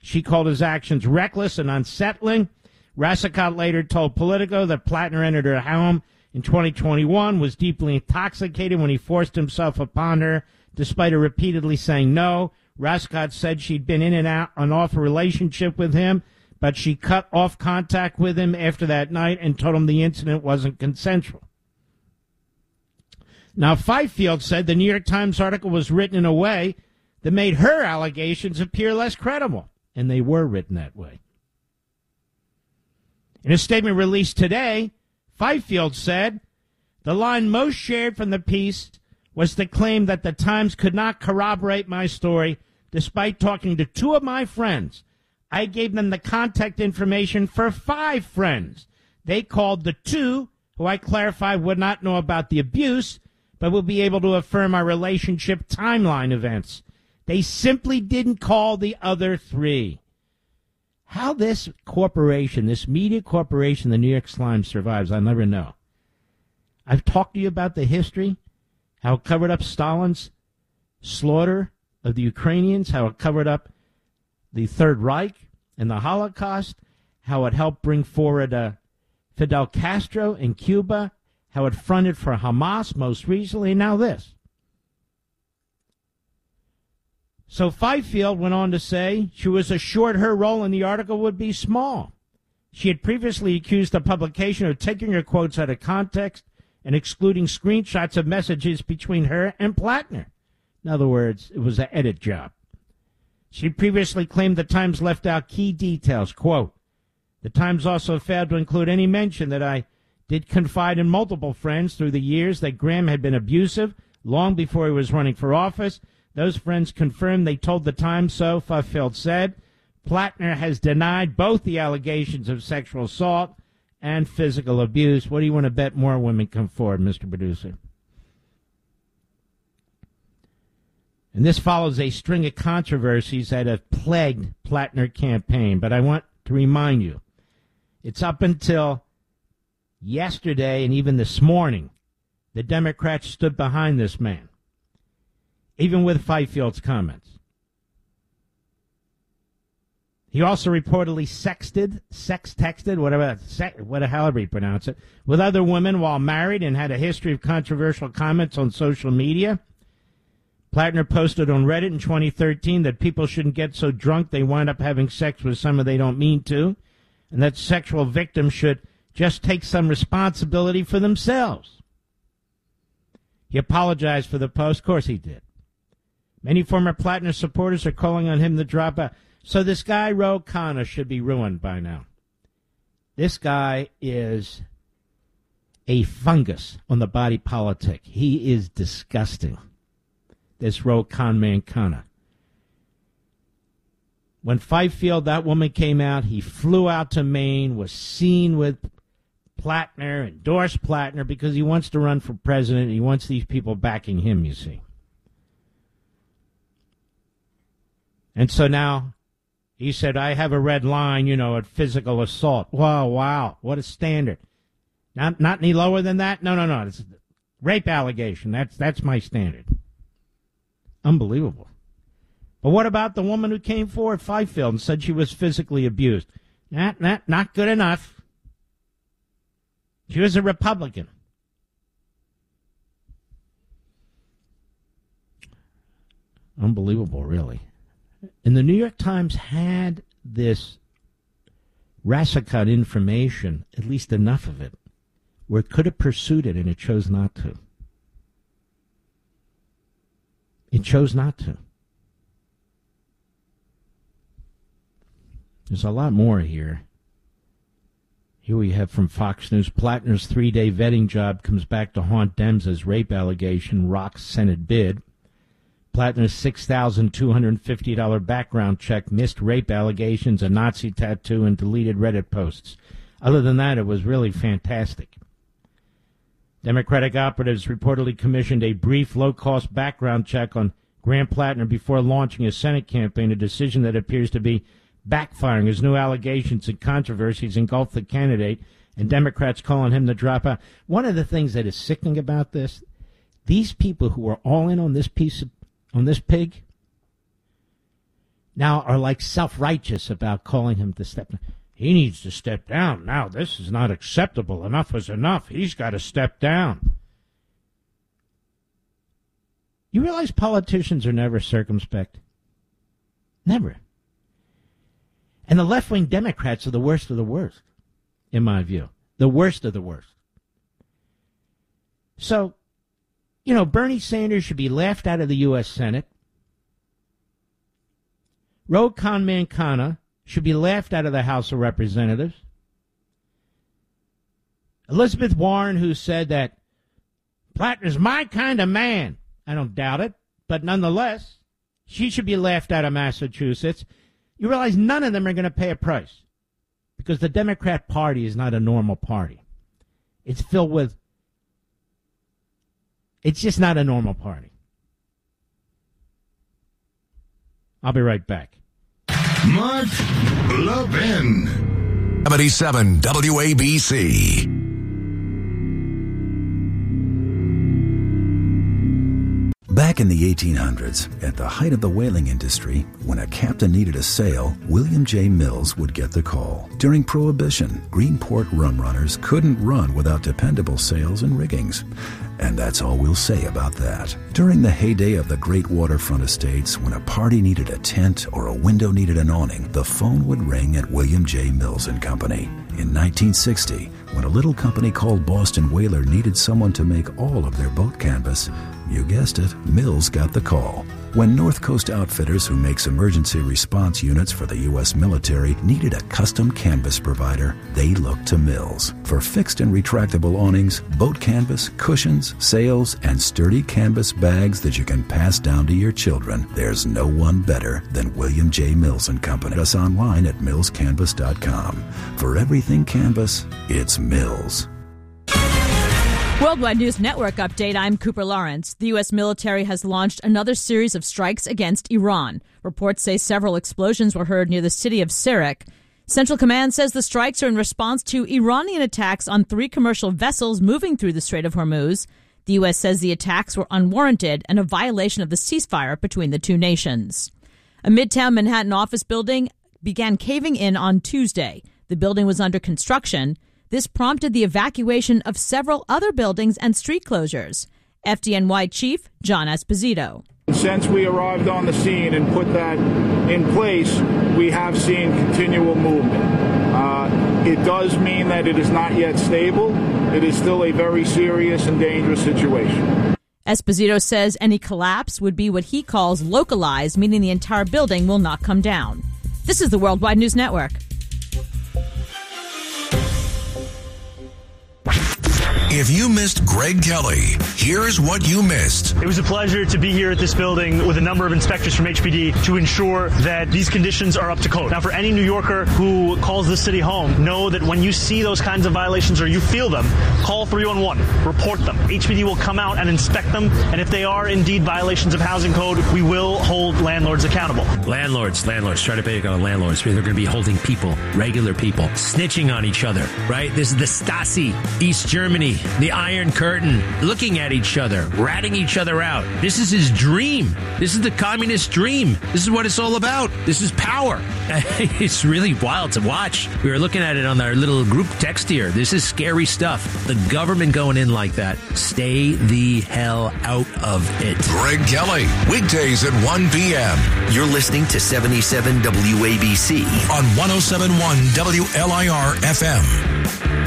She called his actions reckless and unsettling. Rassicot later told Politico that Plattner entered her home in 2021, was deeply intoxicated when he forced himself upon her, despite her repeatedly saying no. Rassicot said she'd been in and out and off a relationship with him, but she cut off contact with him after that night and told him the incident wasn't consensual. Now, Fifield said the New York Times article was written in a way that made her allegations appear less credible, and they were written that way. In a statement released today, Fifield said, the line most shared from the piece was the claim that the Times could not corroborate my story despite talking to 2 of my friends. I gave them the contact information for 5 friends. They called the 2, who I clarified would not know about the abuse, but would be able to affirm our relationship timeline events. They simply didn't call the other 3. How this corporation, this media corporation, the New York Times, survives, I'll never know. I've talked to you about the history, how it covered up Stalin's slaughter of the Ukrainians, how it covered up the Third Reich and the Holocaust, how it helped bring forward Fidel Castro in Cuba, how it fronted for Hamas most recently, and now this. So Fifield went on to say she was assured her role in the article would be small. She had previously accused the publication of taking her quotes out of context and excluding screenshots of messages between her and Plattner. In other words, it was an edit job. She previously claimed the Times left out key details. Quote, the Times also failed to include any mention that I did confide in multiple friends through the years that Graham had been abusive long before he was running for office. Those friends confirmed they told the Times so, Fifield said. Plattner has denied both the allegations of sexual assault and physical abuse. What do you want to bet more women come forward, Mr. Producer? And this follows a string of controversies that have plagued Plattner campaign. But I want to remind you, it's up until yesterday and even this morning, the Democrats stood behind this man, even with Fifield's comments. He also reportedly sexted, however you pronounce it, with other women while married and had a history of controversial comments on social media. Plattner posted on Reddit in 2013 that people shouldn't get so drunk they wind up having sex with someone they don't mean to, and that sexual victims should just take some responsibility for themselves. He apologized for the post. Of course he did. Many former Plattner supporters are calling on him to drop out. So this guy, Ro Khanna, should be ruined by now. This guy is a fungus on the body politic. He is disgusting. This Ro Khanna. When Fifield, that woman, came out, he flew out to Maine, was seen with Plattner, endorsed Plattner because he wants to run for president. He wants these people backing him, you see. And so now he said, I have a red line, at physical assault. Wow, what a standard. Not any lower than that? No. It's a rape allegation. That's my standard. Unbelievable. But what about the woman who came forward, Fifield, and said she was physically abused? Not good enough. She was a Republican. Unbelievable, really. And the New York Times had this Rassicot information, at least enough of it, where it could have pursued it, and it chose not to. It chose not to. There's a lot more here. Here we have from Fox News, Plattner's 3-day vetting job comes back to haunt Dems as rape allegation rocks Senate bid. Plattner's $6,250 background check missed rape allegations, a Nazi tattoo, and deleted Reddit posts. Other than that, it was really fantastic. Democratic operatives reportedly commissioned a brief, low-cost background check on Graham Plattner before launching a Senate campaign, a decision that appears to be backfiring as new allegations and controversies engulf the candidate and Democrats calling him to drop out. One of the things that is sickening about this, these people who are all in on this pig, now are like self-righteous about calling him to step down. He needs to step down. Now, this is not acceptable. Enough is enough. He's got to step down. You realize politicians are never circumspect? Never. And the left-wing Democrats are the worst of the worst, in my view. The worst of the worst. So, Bernie Sanders should be laughed out of the U.S. Senate. Ro Khanna should be laughed out of the House of Representatives. Elizabeth Warren, who said that Platt is my kind of man. I don't doubt it, but nonetheless, she should be laughed out of Massachusetts. You realize none of them are going to pay a price because the Democrat Party is not a normal party. It's filled with... It's just not a normal party. I'll be right back. Mark Levin. 77 WABC. Back in the 1800s, at the height of the whaling industry, when a captain needed a sail, William J. Mills would get the call. During Prohibition, Greenport rum runners couldn't run without dependable sails and riggings. And that's all we'll say about that. During the heyday of the great waterfront estates, when a party needed a tent or a window needed an awning, the phone would ring at William J. Mills and Company. In 1960, when a little company called Boston Whaler needed someone to make all of their boat canvas, you guessed it, Mills got the call. When North Coast Outfitters, who makes emergency response units for the U.S. military, needed a custom canvas provider, they looked to Mills. For fixed and retractable awnings, boat canvas, cushions, sails, and sturdy canvas bags that you can pass down to your children, there's no one better than William J. Mills & Company. Us online at millscanvas.com. For everything canvas, it's Mills. Worldwide News Network update. I'm Cooper Lawrence. The U.S. military has launched another series of strikes against Iran. Reports say several explosions were heard near the city of Sirak. Central Command says the strikes are in response to Iranian attacks on 3 commercial vessels moving through the Strait of Hormuz. The U.S. says the attacks were unwarranted and a violation of the ceasefire between the two nations. A Midtown Manhattan office building began caving in on Tuesday. The building was under construction. This prompted the evacuation of several other buildings and street closures. FDNY Chief John Esposito. Since we arrived on the scene and put that in place, we have seen continual movement. It does mean that it is not yet stable. It is still a very serious and dangerous situation. Esposito says any collapse would be what he calls localized, meaning the entire building will not come down. This is the Worldwide News Network. If you missed Greg Kelly, here's what you missed. It was a pleasure to be here at this building with a number of inspectors from HPD to ensure that these conditions are up to code. Now, for any New Yorker who calls this city home, know that when you see those kinds of violations or you feel them, call 311, report them. HPD will come out and inspect them, and if they are indeed violations of housing code, we will hold landlords accountable. Landlords, try to pick on landlords. They're going to be holding people, regular people, snitching on each other, right? This is the Stasi, East Germany, the Iron Curtain, looking at each other, ratting each other out. This is his dream. This is the communist dream. This is what it's all about. This is power. It's really wild to watch. We were looking at it on our little group text here. This is scary stuff. The government going in like that. Stay the hell out of it. Greg Kelly, weekdays at 1 p.m. You're listening to 77 WABC on 107.1 WLIR FM.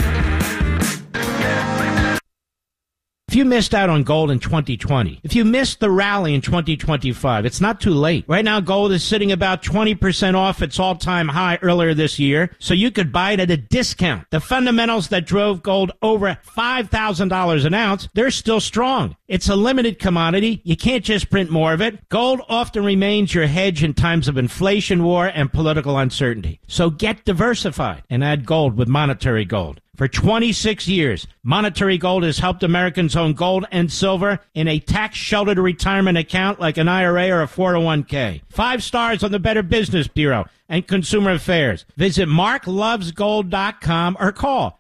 If you missed out on gold in 2020, if you missed the rally in 2025, it's not too late. Right now, gold is sitting about 20% off its all-time high earlier this year, so you could buy it at a discount. The fundamentals that drove gold over $5,000 an ounce, they're still strong. It's a limited commodity. You can't just print more of it. Gold often remains your hedge in times of inflation, war, and political uncertainty. So get diversified and add gold with Monetary Gold. For 26 years, Monetary Gold has helped Americans own gold and silver in a tax-sheltered retirement account like an IRA or a 401k. 5 stars on the Better Business Bureau and Consumer Affairs. Visit marklovesgold.com or call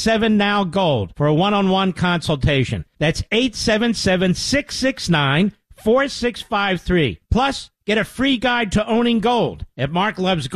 877-NOW-GOLD for a one-on-one consultation. That's 877-669-5669. 4653. Plus, get a free guide to owning gold at marklovesgold.com.